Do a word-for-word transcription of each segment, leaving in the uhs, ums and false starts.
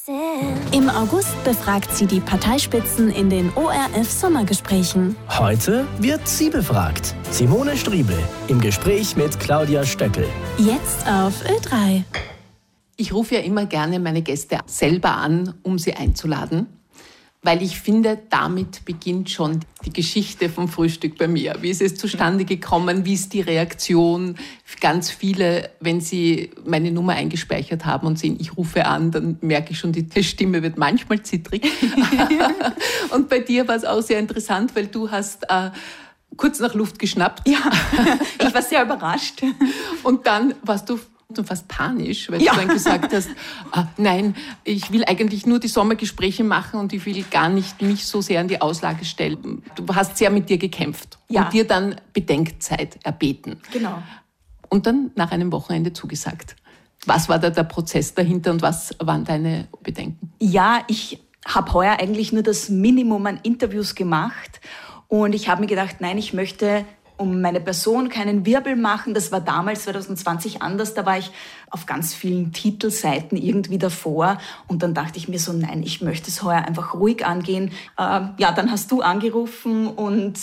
Im August befragt sie die Parteispitzen in den O R F-Sommergesprächen. Heute wird sie befragt. Simone Striebel im Gespräch mit Claudia Stöckel. Jetzt auf Ö drei. Ich rufe ja immer gerne meine Gäste selber an, um sie einzuladen, weil ich finde, damit beginnt schon die Geschichte vom Frühstück bei mir. Wie ist es zustande gekommen? Wie ist die Reaktion? Ganz viele, wenn sie meine Nummer eingespeichert haben und sehen, ich rufe an, dann merke ich schon, die Stimme wird manchmal zittrig. Und bei dir war es auch sehr interessant, weil du hast äh, kurz nach Luft geschnappt. Ja, ich war sehr überrascht. Und dann warst du fast panisch, weil ja. du dann gesagt hast, ah, nein, ich will eigentlich nur die Sommergespräche machen und ich will gar nicht mich so sehr an die Auslage stellen. Du hast sehr mit dir gekämpft ja. und dir dann Bedenkzeit erbeten. Genau. Und dann nach einem Wochenende zugesagt. Was war da der Prozess dahinter und was waren deine Bedenken? Ja, ich habe heuer eigentlich nur das Minimum an Interviews gemacht und ich habe mir gedacht, nein, ich möchte um meine Person keinen Wirbel machen. Das war damals zwanzig zwanzig anders. Da war ich auf ganz vielen Titelseiten irgendwie davor. Und dann dachte ich mir so, nein, ich möchte es heuer einfach ruhig angehen. Äh, ja, dann hast du angerufen und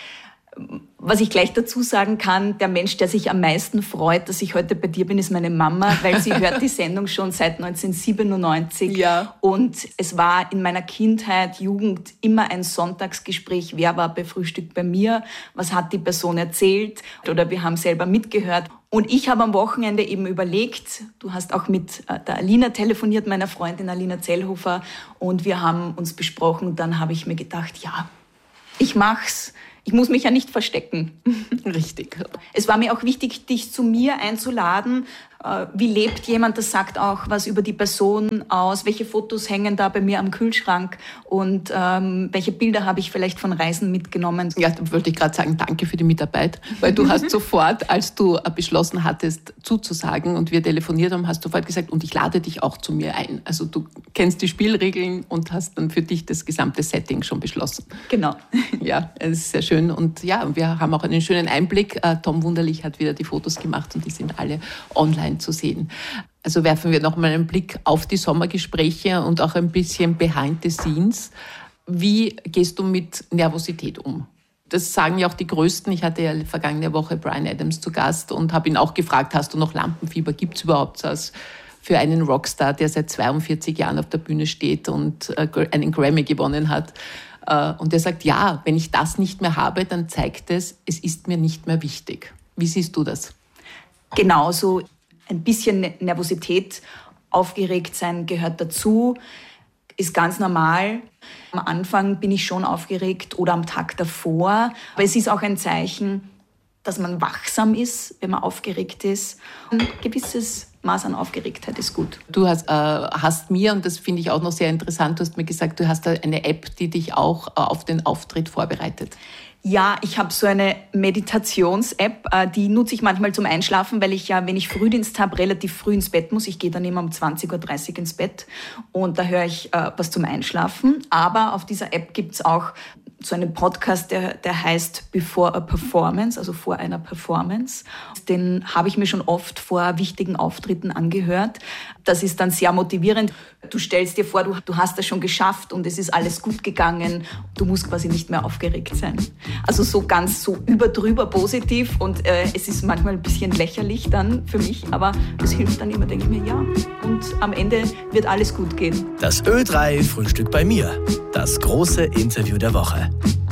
was ich gleich dazu sagen kann, der Mensch, der sich am meisten freut, dass ich heute bei dir bin, ist meine Mama, weil sie hört die Sendung schon seit neunzehnhundertsiebenundneunzig. Ja. Und es war in meiner Kindheit, Jugend immer ein Sonntagsgespräch. Wer war bei Frühstück bei mir? Was hat die Person erzählt? Oder wir haben selber mitgehört. Und ich habe am Wochenende eben überlegt, du hast auch mit der Alina telefoniert, meiner Freundin Alina Zellhofer, und wir haben uns besprochen. Und dann habe ich mir gedacht, ja, ich mach's. Ich muss mich ja nicht verstecken. Richtig. Es war mir auch wichtig, dich zu mir einzuladen. Wie lebt jemand? Das sagt auch was über die Person aus. Welche Fotos hängen da bei mir am Kühlschrank? Und ähm, welche Bilder habe ich vielleicht von Reisen mitgenommen? Ja, da wollte ich gerade sagen, danke für die Mitarbeit. Weil du hast sofort, als du beschlossen hattest, zuzusagen und wir telefoniert haben, hast du sofort gesagt, und ich lade dich auch zu mir ein. Also du kennst die Spielregeln und hast dann für dich das gesamte Setting schon beschlossen. Genau. Ja, es ist sehr schön. Und ja, wir haben auch einen schönen Einblick. Tom Wunderlich hat wieder die Fotos gemacht und die sind alle online zu sehen. Also werfen wir noch mal einen Blick auf die Sommergespräche und auch ein bisschen behind the scenes. Wie gehst du mit Nervosität um? Das sagen ja auch die Größten. Ich hatte ja vergangene Woche Bryan Adams zu Gast und habe ihn auch gefragt, hast du noch Lampenfieber? Gibt es überhaupt was für einen Rockstar, der seit zweiundvierzig Jahren auf der Bühne steht und einen Grammy gewonnen hat? Und er sagt, ja, wenn ich das nicht mehr habe, dann zeigt es, es ist mir nicht mehr wichtig. Wie siehst du das? Genauso. Ein bisschen Nervosität, aufgeregt sein gehört dazu, ist ganz normal. Am Anfang bin ich schon aufgeregt oder am Tag davor. Aber es ist auch ein Zeichen, dass man wachsam ist, wenn man aufgeregt ist. Ein gewisses Maß an Aufgeregtheit ist gut. Du hast, äh, hast mir, und das finde ich auch noch sehr interessant, du hast mir gesagt, du hast eine App, die dich auch äh, auf den Auftritt vorbereitet. Ja, ich habe so eine Meditations-App, die nutze ich manchmal zum Einschlafen, weil ich ja, wenn ich Frühdienst habe, relativ früh ins Bett muss. Ich gehe dann immer um zwanzig Uhr dreißig ins Bett und da höre ich äh, was zum Einschlafen. Aber auf dieser App gibt's auch so einen Podcast, der, der heißt Before a Performance, also vor einer Performance. Den habe ich mir schon oft vor wichtigen Auftritten angehört. Das ist dann sehr motivierend. Du stellst dir vor, du, du hast das schon geschafft und es ist alles gut gegangen. Du musst quasi nicht mehr aufgeregt sein. Also so ganz so überdrüber positiv und äh, es ist manchmal ein bisschen lächerlich dann für mich, aber es hilft dann immer, denke ich mir, ja. Und am Ende wird alles gut gehen. Das Ö drei Frühstück bei mir. Das große Interview der Woche.